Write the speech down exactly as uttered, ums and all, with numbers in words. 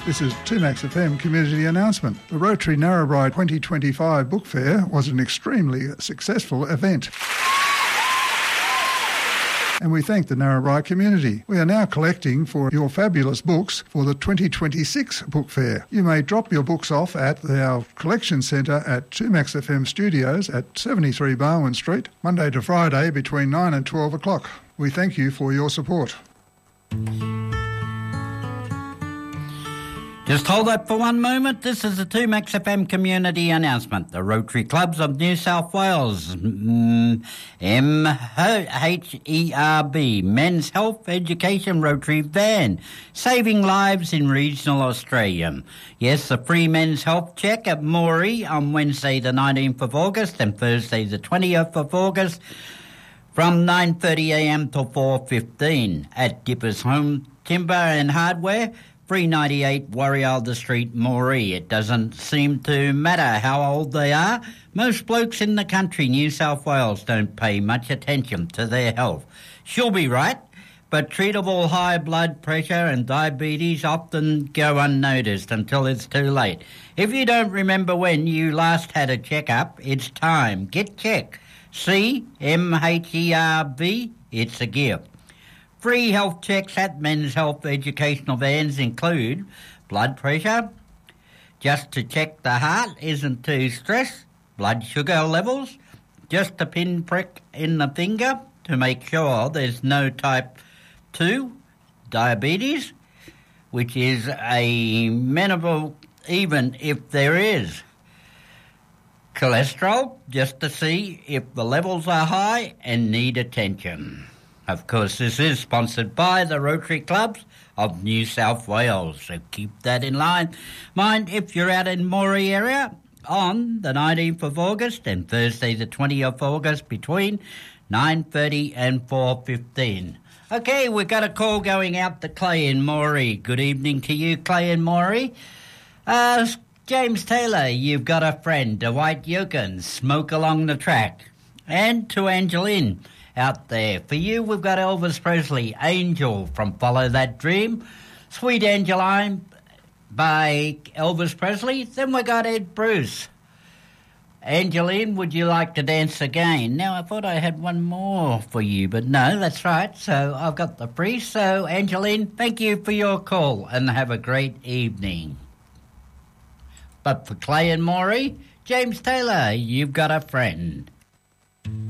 This is two Max F M community announcement. The Rotary Narrabri twenty twenty-five Book Fair was an extremely successful event. And we thank the Narrabri community. We are now collecting for your fabulous books for the twenty twenty-six Book Fair. You may drop your books off at our collection centre at two Max F M Studios at seventy-three Barwon Street, Monday to Friday between nine and twelve o'clock. We thank you for your support. Just hold that for one moment. This is the two Max F M community announcement. The Rotary Clubs of New South Wales, mm, M H E R B, Men's Health Education Rotary Van, saving lives in regional Australia. Yes, the free men's health check at Moree on Wednesday the nineteenth of August and Thursday the twentieth of August from nine thirty a m to four fifteen at Dippers Home Timber and Hardware, three ninety-eight Warrialda Street, Moree. It doesn't seem to matter how old they are. Most blokes in the country, New South Wales, don't pay much attention to their health. She'll be right, but treatable high blood pressure and diabetes often go unnoticed until it's too late. If you don't remember when you last had a checkup, it's time. Get checked. See M H E R V, it's a gift. Free health checks at Men's Health Educational Vans include blood pressure, just to check the heart isn't too stressed, blood sugar levels, just a pinprick in the finger to make sure there's no type two diabetes, which is a amenable even if there is. Cholesterol, just to see if the levels are high and need attention. Of course, this is sponsored by the Rotary Clubs of New South Wales, so keep that in line. Mind, if you're out in Moree area on the nineteenth of August and Thursday the twentieth of August between nine thirty and four fifteen. Okay, we've got a call going out to Clay in Moree. Good evening to you, Clay in Moree. Uh, James Taylor, you've got a friend, Dwight Yokin, Smoke Along the Track. And to Angeline out there. For you, we've got Elvis Presley, Angel from Follow That Dream. Sweet Angeline by Elvis Presley. Then we got Ed Bruce. Angeline, would you like to dance again? Now, I thought I had one more for you, but no, that's right. So I've got the free. So, Angeline, thank you for your call and have a great evening. But for Clay and Moree, James Taylor, you've got a friend.